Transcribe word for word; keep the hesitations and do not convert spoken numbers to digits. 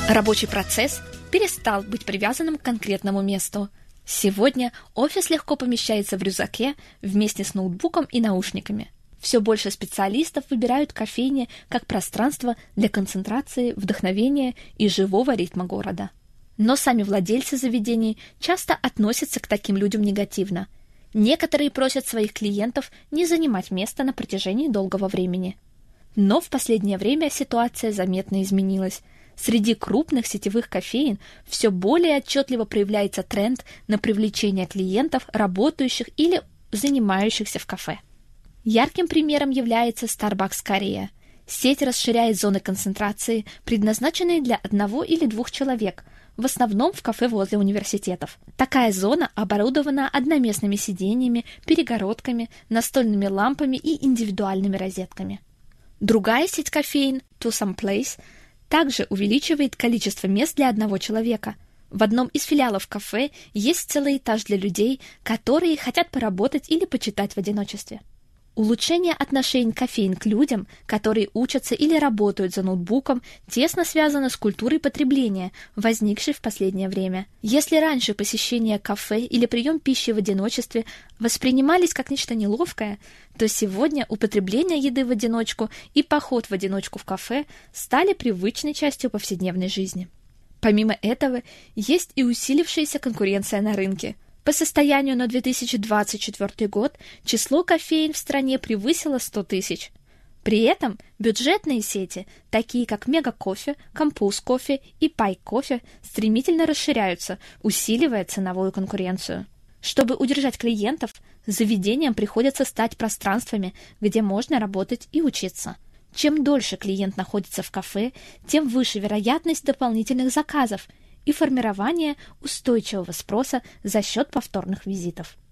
Рабочий процесс перестал быть привязанным к конкретному месту. Сегодня офис легко помещается в рюкзаке вместе с ноутбуком и наушниками. Все больше специалистов выбирают кофейни как пространство для концентрации, вдохновения и живого ритма города. Но сами владельцы заведений часто относятся к таким людям негативно. Некоторые просят своих клиентов не занимать место на протяжении долгого времени. Но в последнее время ситуация заметно изменилась. Среди крупных сетевых кофеен все более отчетливо проявляется тренд на привлечение клиентов, работающих или занимающихся в кафе. Ярким примером является Starbucks Корея. Сеть расширяет зоны концентрации, предназначенные для одного или двух человек, в основном в кафе возле университетов. Такая зона оборудована одноместными сиденьями, перегородками, настольными лампами и индивидуальными розетками. Другая сеть кофеен, To Some Place, также увеличивает количество мест для одного человека. В одном из филиалов кафе есть целый этаж для людей, которые хотят поработать или почитать в одиночестве. Улучшение отношений кофеен к людям, которые учатся или работают за ноутбуком, тесно связано с культурой потребления, возникшей в последнее время. Если раньше посещение кафе или прием пищи в одиночестве воспринимались как нечто неловкое, то сегодня употребление еды в одиночку и поход в одиночку в кафе стали привычной частью повседневной жизни. Помимо этого, есть и усилившаяся конкуренция на рынке. По состоянию на две тысячи двадцать четвёртый год число кофеен в стране превысило сто тысяч. При этом бюджетные сети, такие как Мега Кофе, Композ Кофе и Пай Кофе, стремительно расширяются, усиливая ценовую конкуренцию. Чтобы удержать клиентов, заведениям приходится стать пространствами, где можно работать и учиться. Чем дольше клиент находится в кафе, тем выше вероятность дополнительных заказов и формирование устойчивого спроса за счет повторных визитов.